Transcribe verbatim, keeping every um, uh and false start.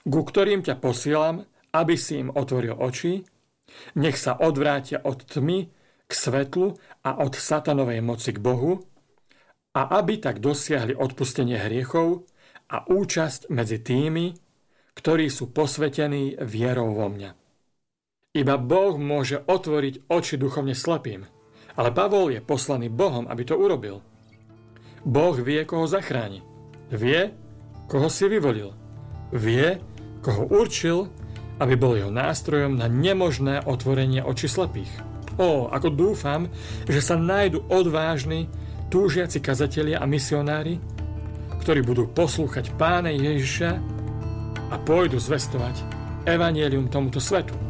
ku ktorým ťa posielam, aby si im otvoril oči, nech sa odvrátia od tmy k svetlu a od satanovej moci k Bohu, a aby tak dosiahli odpustenie hriechov a účasť medzi tými, ktorí sú posvetení vierou vo mňa. Iba Boh môže otvoriť oči duchovne slepým, ale Pavol je poslaný Bohom, aby to urobil. Boh vie, koho zachráni. Vie, koho si vyvolil. Vie, koho určil, aby bol jeho nástrojom na nemožné otvorenie očí slepých. Ó, ako dúfam, že sa nájdu odvážni, túžiaci kazatelia a misionári, ktorí budú poslúchať Pána Ježiša a pôjdu zvestovať evanjelium tomuto svetu.